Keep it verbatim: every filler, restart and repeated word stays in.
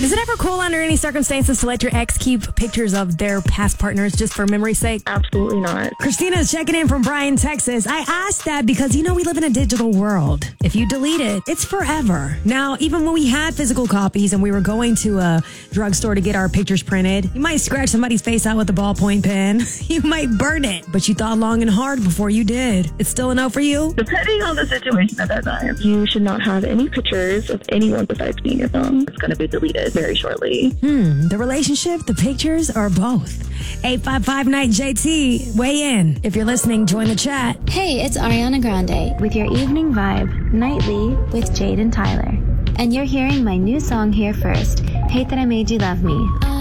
Is it ever cool under any circumstances to let your ex keep pictures of their past partners just for memory's sake? Absolutely not. Christina's checking in from Bryan, Texas. I asked that because, you know, we live in a digital world. If you delete it, it's forever. Now, even when we had physical copies and we were going to a drugstore to get our pictures printed, you might scratch somebody's face out with a ballpoint pen. You might burn it, but you thought long and hard before you did. It's still a no for you? Depending on the situation at that time, you should not have any pictures of anyone besides me in your phone. It's going to be deleted very shortly. Hmm, the relationship, the pictures, or both? eight five five Night J T, weigh in. If you're listening, join the chat. Hey, it's Ariana Grande with your evening vibe, Nightly with Jade and Tyler. And you're hearing my new song here first, Hate That I Made You Love Me.